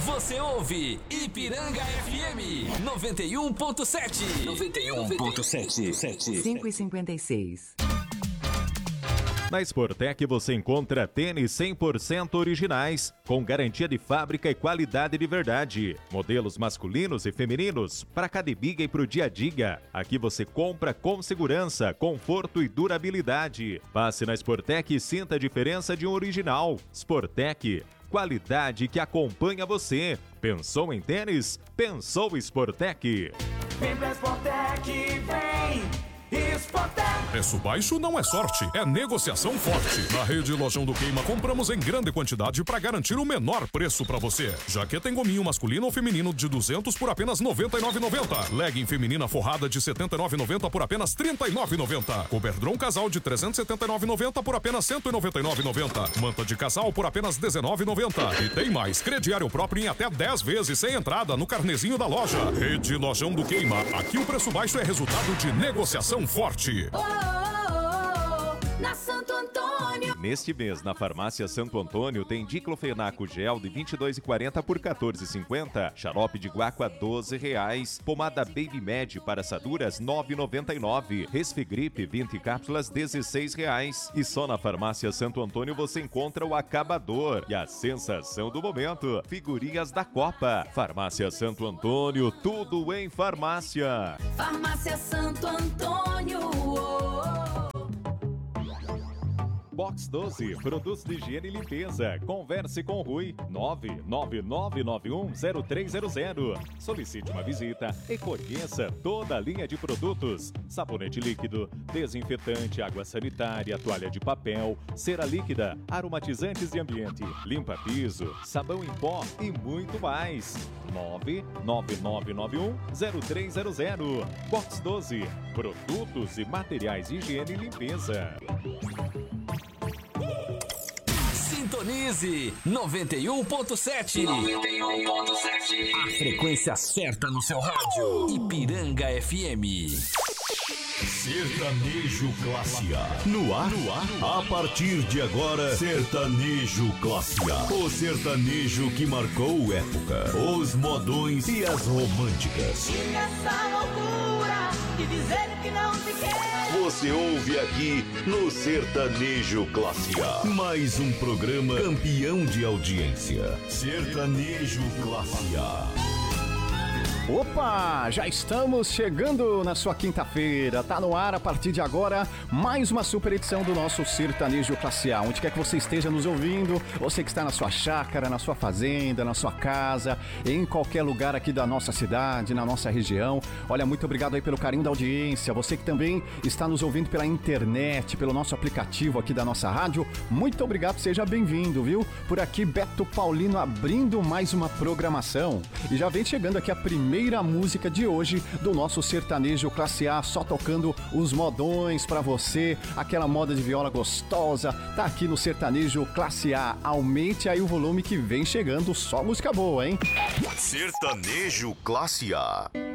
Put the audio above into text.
Você ouve Ipiranga FM 91.7. 91.7. 5h56. Na Sportec você encontra tênis 100% originais, com garantia de fábrica e qualidade de verdade. Modelos masculinos e femininos, para academia e pro dia a dia. Aqui você compra com segurança, conforto e durabilidade. Passe na Sportec e sinta a diferença de um original. Sportec, qualidade que acompanha você. Pensou em tênis? Pensou Sportec. Vem pra Sportec, vem! Sportec. Preço baixo não é sorte, é negociação forte. Na rede Lojão do Queima compramos em grande quantidade para garantir o menor preço para você. Jaqueta em gominho masculino ou feminino de 200 por apenas R$ 99,90. Legging feminina forrada de R$ 79,90 por apenas R$ 39,90. Coberdron casal de R$ 379,90 por apenas R$ 199,90. Manta de casal por apenas R$ 19,90. E tem mais, crediário próprio em até 10 vezes sem entrada no carnezinho da loja. Rede Lojão do Queima. Aqui o preço baixo é resultado de negociação forte. Na Santo Antônio. Neste mês, na Farmácia Santo Antônio, tem diclofenaco gel de R$ 22,40 por R$ 14,50. Xarope de guaco a R$ 12,00. Pomada Baby Med para assaduras R$ 9,99. Resfigripe 20 cápsulas R$ 16,00. E só na Farmácia Santo Antônio você encontra o acabador e a sensação do momento. Figurinhas da Copa. Farmácia Santo Antônio, tudo em farmácia. Farmácia Santo Antônio. Box 12, produtos de higiene e limpeza. Converse com o Rui, 999910300. Solicite uma visita e conheça toda a linha de produtos. Sabonete líquido, desinfetante, água sanitária, toalha de papel, cera líquida, aromatizantes de ambiente, limpa-piso, sabão em pó e muito mais. 999910300. Box 12, produtos e materiais de higiene e limpeza. Sintonize 91.7. 91.7. A frequência certa no seu rádio. Ipiranga FM. Sertanejo Classe A. No ar, a partir de agora, Sertanejo Classe A. O sertanejo que marcou época. Os modões e as românticas. E nessa loucura de dizer que não te quero. Você ouve aqui no Sertanejo Classe A. Mais um programa campeão de audiência. Sertanejo Classe A. Opa, já estamos chegando na sua quinta-feira. Tá no ar a partir de agora mais uma super edição do nosso Sertanejo Classe A. Onde quer que você esteja nos ouvindo, você que está na sua chácara, na sua fazenda, na sua casa, em qualquer lugar aqui da nossa cidade, na nossa região. Olha, muito obrigado aí pelo carinho da audiência. Você que também está nos ouvindo pela internet, pelo nosso aplicativo aqui da nossa rádio. Muito obrigado, seja bem-vindo, viu? Por aqui, Beto Paulino abrindo mais uma programação. E já vem chegando aqui a primeira música de hoje do nosso Sertanejo Classe A, só tocando os modões pra você, aquela moda de viola gostosa, tá aqui no Sertanejo Classe A. Aumente aí o volume que vem chegando, só música boa, hein? Sertanejo Classe A.